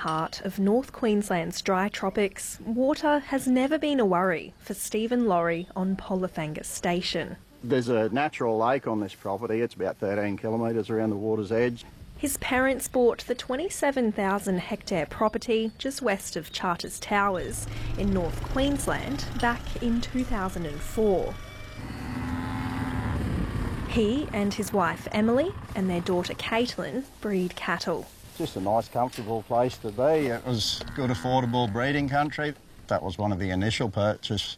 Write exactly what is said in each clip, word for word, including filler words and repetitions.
heart of North Queensland's dry tropics, water has never been a worry for Stephen Laurie on Polythanga Station. There's a natural lake on this property. It's about thirteen kilometres around the water's edge. His parents bought the twenty-seven thousand hectare property just west of Charters Towers in North Queensland back in two thousand four. He and his wife Emily and their daughter Caitlin breed cattle. Just a nice, comfortable place to be. It was good, affordable breeding country. That was one of the initial purchase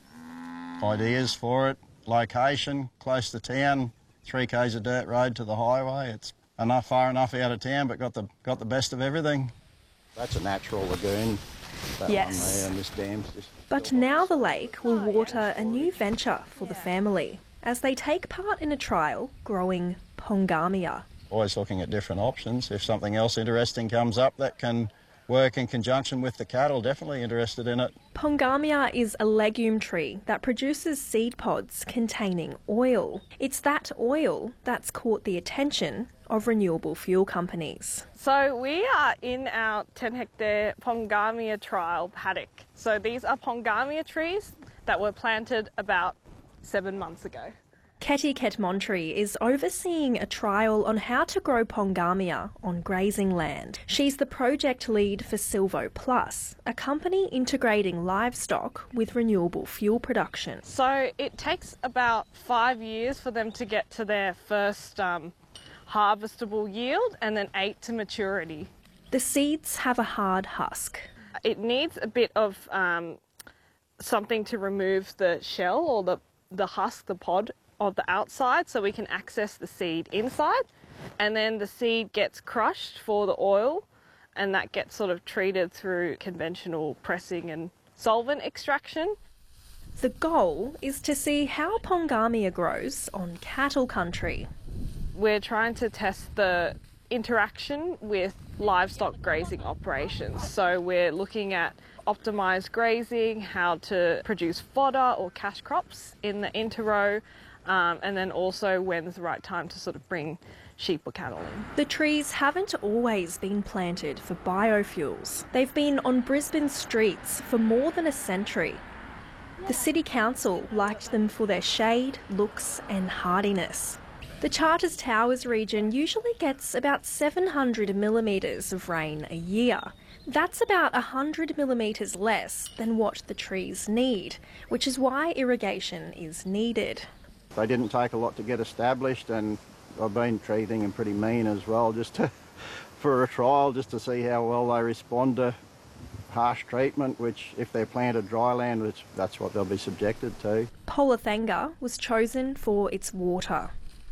ideas for it. Location, close to town, three k's of dirt road to the highway. It's enough, far enough out of town, but got the got the best of everything. That's a natural lagoon. That yes. One there, and this dam's just... But now the lake will water a new venture for the family as they take part in a trial growing pongamia. Always looking at different options. If something else interesting comes up that can work in conjunction with the cattle, definitely interested in it. Pongamia is a legume tree that produces seed pods containing oil. It's that oil that's caught the attention of renewable fuel companies. So we are in our ten hectare pongamia trial paddock. So these are pongamia trees that were planted about seven months ago. Ketty Ketmontri is overseeing a trial on how to grow pongamia on grazing land. She's the project lead for Silvo Plus, a company integrating livestock with renewable fuel production. So it takes about five years for them to get to their first um, harvestable yield and then eight to maturity. The seeds have a hard husk. It needs a bit of um, something to remove the shell or the, the husk, the pod of the outside, so we can access the seed inside, and then the seed gets crushed for the oil, and that gets sort of treated through conventional pressing and solvent extraction. The goal is to see how pongamia grows on cattle country. We're trying to test the interaction with livestock grazing operations, so we're looking at optimised grazing, how to produce fodder or cash crops in the interrow, Um, and then also when's the right time to sort of bring sheep or cattle in. The trees haven't always been planted for biofuels. They've been on Brisbane streets for more than a century. The City Council liked them for their shade, looks and hardiness. The Charters Towers region usually gets about seven hundred millimetres of rain a year. That's about one hundred millimetres less than what the trees need, which is why irrigation is needed. They didn't take a lot to get established, and I've been treating them pretty mean as well, just to, for a trial, just to see how well they respond to harsh treatment, which if they're planted dry land, which that's what they'll be subjected to. Polythanga was chosen for its water.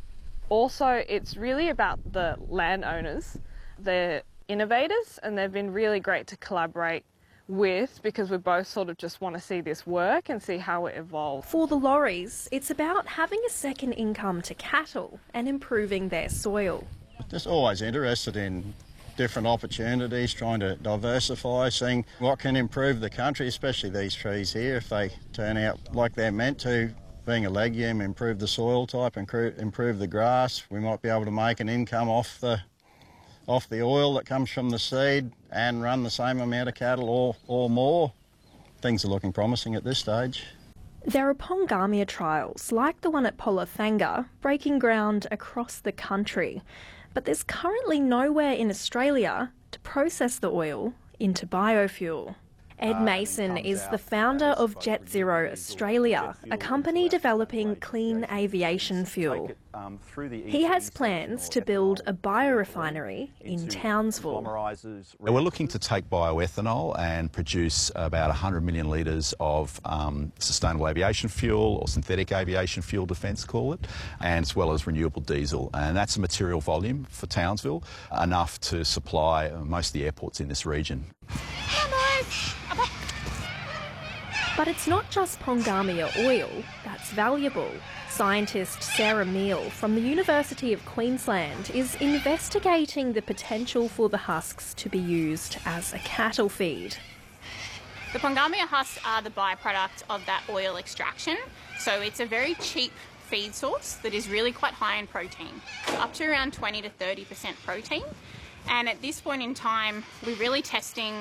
Also, it's really about the landowners. They're innovators and they've been really great to collaborate with, because we both sort of just want to see this work and see how it evolves. For the Lauries, it's about having a second income to cattle and improving their soil. Just always interested in different opportunities, trying to diversify, seeing what can improve the country, especially these trees here, if they turn out like they're meant to. Being a legume, improve the soil type, improve the grass. We might be able to make an income off the off the oil that comes from the seed and run the same amount of cattle or, or more. Things are looking promising at this stage. There are pongamia trials, like the one at Polythanga, breaking ground across the country. But there's currently nowhere in Australia to process the oil into biofuel. Ed Mason is the founder of Jet Zero Australia, a company developing clean aviation fuel. He has plans to build a biorefinery in Townsville. We're looking to take bioethanol and produce about one hundred million litres of um, sustainable aviation fuel, or synthetic aviation fuel, Defence call it, and as well as renewable diesel. And that's a material volume for Townsville, enough to supply most of the airports in this region. But it's not just pongamia oil that's valuable. Scientist Sarah Meal from the University of Queensland is investigating the potential for the husks to be used as a cattle feed. The pongamia husks are the byproduct of that oil extraction, so it's a very cheap feed source that is really quite high in protein, up to around twenty to thirty percent protein. And at this point in time, we're really testing